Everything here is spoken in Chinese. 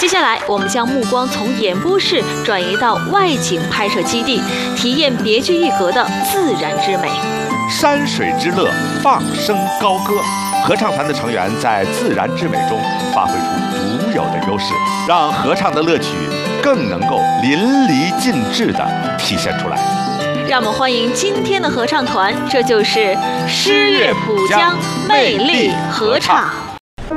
接下来，我们将目光从演播室转移到外景拍摄基地，体验别具一格的自然之美。 山水之乐，放声高歌。合唱团的成员在自然之美中发挥出独有的优势，让合唱的乐曲更能够淋漓尽致地体现出来。 让我们欢迎今天的合唱团，这就是诗乐浦江魅力合唱。